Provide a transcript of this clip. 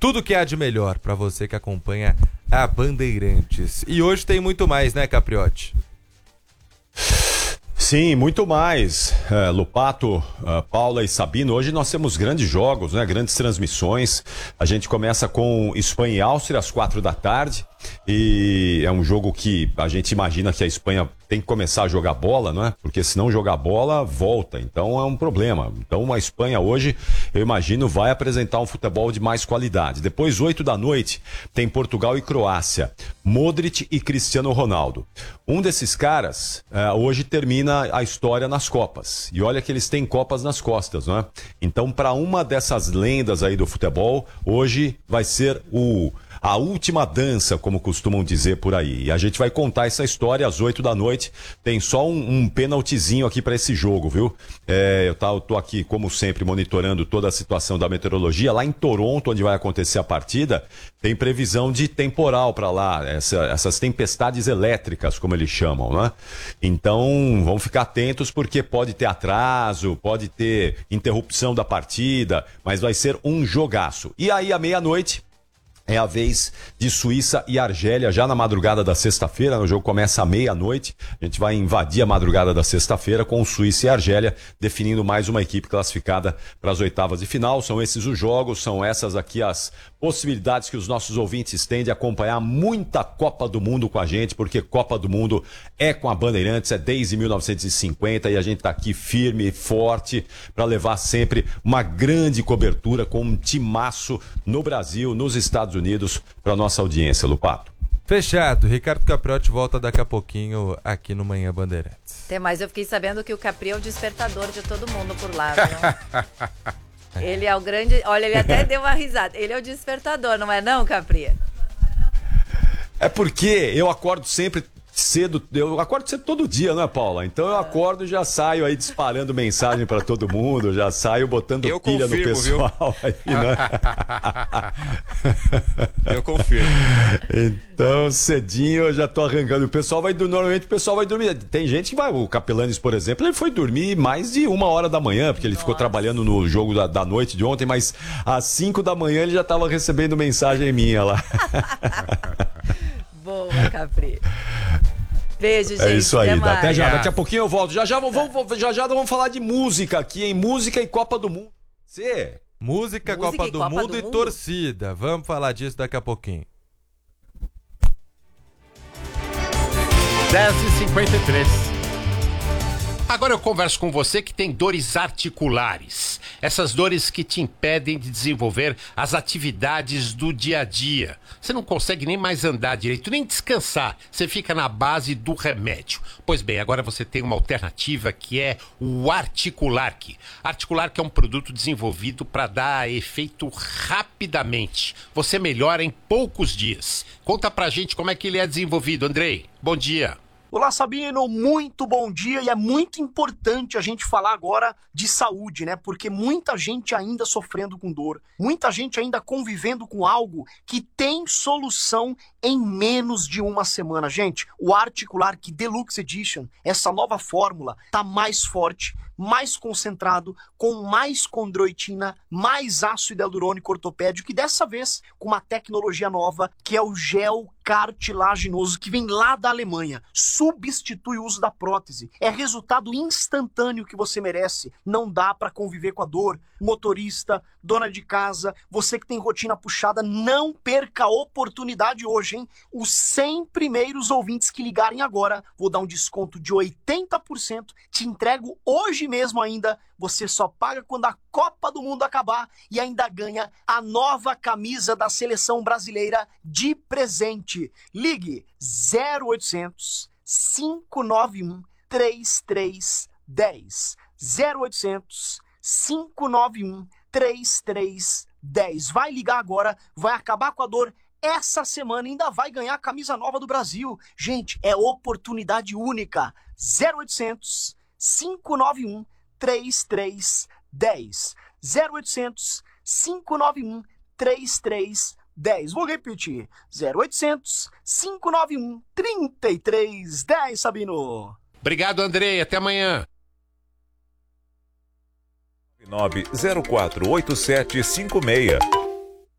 tudo que há de melhor para você que acompanha a Bandeirantes. E hoje tem muito mais, né, Capriotti? Sim, muito mais. Lupato, Paula e Sabino, hoje nós temos grandes jogos, né? Grandes transmissões. A gente começa com Espanha e Áustria às 4 da tarde. E é um jogo que a gente imagina que a Espanha tem que começar a jogar bola, não é? Porque se não jogar bola, volta. Então é um problema. Então a Espanha hoje, eu imagino, vai apresentar um futebol de mais qualidade. Depois, 8 da noite, tem Portugal e Croácia. Modric e Cristiano Ronaldo. Um desses caras hoje termina a história nas Copas. E olha que eles têm Copas nas costas, não é? Então, para uma dessas lendas aí do futebol, hoje vai ser a última dança, como costumam dizer por aí. E a gente vai contar essa história às 8 da noite. Tem só um penaltizinho aqui para esse jogo, viu? Eu tô aqui, como sempre, monitorando toda a situação da meteorologia. Lá em Toronto, onde vai acontecer a partida, tem previsão de temporal para lá. Essas tempestades elétricas, como eles chamam, né? Então, vamos ficar atentos, porque pode ter atraso, pode ter interrupção da partida, mas vai ser um jogaço. E aí, à meia-noite, é a vez de Suíça e Argélia, já na madrugada da sexta-feira. O jogo começa à meia-noite. A gente vai invadir a madrugada da sexta-feira com Suíça e Argélia, definindo mais uma equipe classificada para as oitavas de final. São esses os jogos, são essas aqui as possibilidades que os nossos ouvintes têm de acompanhar muita Copa do Mundo com a gente, porque Copa do Mundo é com a Bandeirantes, é desde 1950 e a gente está aqui firme e forte para levar sempre uma grande cobertura com um timaço no Brasil, nos Estados Unidos, para nossa audiência, Lupato. Fechado. Ricardo Capriotti volta daqui a pouquinho aqui no Manhã Bandeirantes. Até mais, eu fiquei sabendo que o Capri é o despertador de todo mundo por lá, viu? Ele é o grande... Olha, ele até deu uma risada. Ele é o despertador, não é não, Capri? É porque eu acordo sempre cedo, eu acordo cedo todo dia, não é, Paula? Então eu acordo e já saio aí disparando mensagem pra todo mundo, já saio botando pilha no pessoal. Aí, né? Eu confirmo. Então, cedinho eu já tô arrancando. Normalmente o pessoal vai dormir. Tem gente que vai, o Capelanes, por exemplo, ele foi dormir mais de 1h da manhã, porque ele ficou trabalhando no jogo da noite de ontem, mas às 5 da manhã ele já tava recebendo mensagem minha lá. Boa, Capri. Beijo, gente. É isso aí. Até já. Daqui a Yes. pouquinho eu volto. Já vamos falar de música aqui, hein? Música e Copa do Mundo. Música, Copa do Mundo e torcida. Vamos falar disso daqui a pouquinho. 10h53. Agora eu converso com você que tem dores articulares. Essas dores que te impedem de desenvolver as atividades do dia a dia. Você não consegue nem mais andar direito, nem descansar. Você fica na base do remédio. Pois bem, agora você tem uma alternativa que é o Articulark. Articulark é um produto desenvolvido para dar efeito rapidamente. Você melhora em poucos dias. Conta pra gente como é que ele é desenvolvido, Andrei. Bom dia. Olá, Sabino, muito bom dia, e é muito importante a gente falar agora de saúde, né? Porque muita gente ainda sofrendo com dor, muita gente ainda convivendo com algo que tem solução em menos de uma semana. Gente, o Articulark Deluxe Edition, essa nova fórmula, tá mais forte, mais concentrado, com mais condroitina, mais ácido hialurônico ortopédico, e dessa vez com uma tecnologia nova, que é o gel cartilaginoso, que vem lá da Alemanha. Substitui o uso da prótese. É resultado instantâneo que você merece. Não dá para conviver com a dor. Motorista, dona de casa, você que tem rotina puxada, não perca a oportunidade hoje, hein? Os 100 primeiros ouvintes que ligarem agora, vou dar um desconto de 80%, te entrego hoje mesmo ainda. Você só paga quando a Copa do Mundo acabar e ainda ganha a nova camisa da seleção brasileira de presente. Ligue 0800 591 3310. 0800 591 3310. Vai ligar agora, vai acabar com a dor essa semana, ainda vai ganhar a camisa nova do Brasil. Gente, é oportunidade única. 0800 591 3310. 0800 591 3310. Vou repetir. 0800 591 3310, Sabino. Obrigado, Andrei. Até amanhã. 9048756.